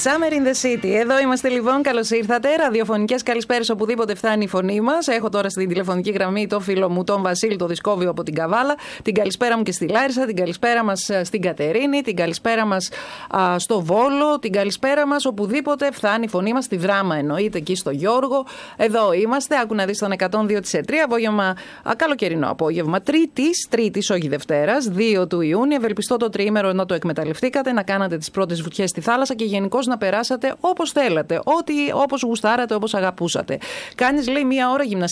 Summer in the City. Εδώ είμαστε λοιπόν. Καλώς ήρθατε. Ραδιοφωνικές καλησπέρες οπουδήποτε φτάνει η φωνή μας. Έχω τώρα στην τηλεφωνική γραμμή το φίλο μου, τον Βασίλη, το Δισκόβιο από την Καβάλα. Την καλησπέρα μου και στη Λάρισα. Την καλησπέρα μας στην Κατερίνη. Την καλησπέρα μας στο Βόλο. Την καλησπέρα μας οπουδήποτε φτάνει η φωνή μας. Στη Δράμα εννοείται, εκεί στο Γιώργο. Εδώ είμαστε. Άκου να δεις τον 102 της ΕΤΡΙ. Απόγευμα, καλοκαιρινό απόγευμα. Τρίτης, όχι Δευτέρας, 2 του Ιούνιου. Ευελπιστώ το τριήμερο να το εκμεταλλευτήκατε, να κάνατε τις πρώτες βουτιές στη θάλασσα και γενικώς να περάσατε όπως θέλατε. Όπως γουστάρατε, όπως αγαπούσατε. Κάνεις, λέει, μία ώρα γυμναστική